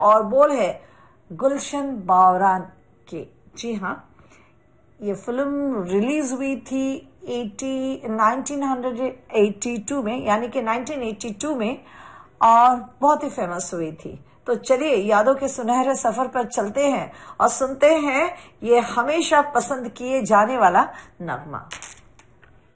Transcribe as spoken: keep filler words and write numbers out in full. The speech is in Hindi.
और बोल है गुलशन बावरान के। जी हाँ, ये फिल्म रिलीज हुई थी नाइनटीन एटी टू में, यानी कि नाइनटीन एटी टू में, और बहुत ही फेमस हुई थी। तो चलिए यादों के सुनहरे सफर पर चलते हैं और सुनते हैं ये हमेशा पसंद किए जाने वाला नगमा।